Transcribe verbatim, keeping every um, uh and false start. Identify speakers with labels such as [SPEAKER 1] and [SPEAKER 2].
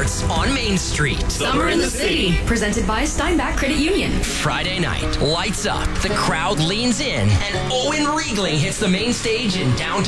[SPEAKER 1] starts on Main Street.
[SPEAKER 2] Summer in the City, presented by Steinbach Credit Union.
[SPEAKER 1] Friday night, lights up, the crowd leans in, and Owen Riegling hits the main stage in downtown